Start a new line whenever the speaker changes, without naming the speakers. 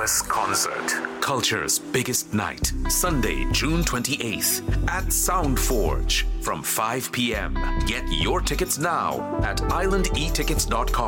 Plus Concert. Culture's biggest night. Sunday, June 28th at Soundforge from 5 p.m. Get your tickets now at islandetickets.com.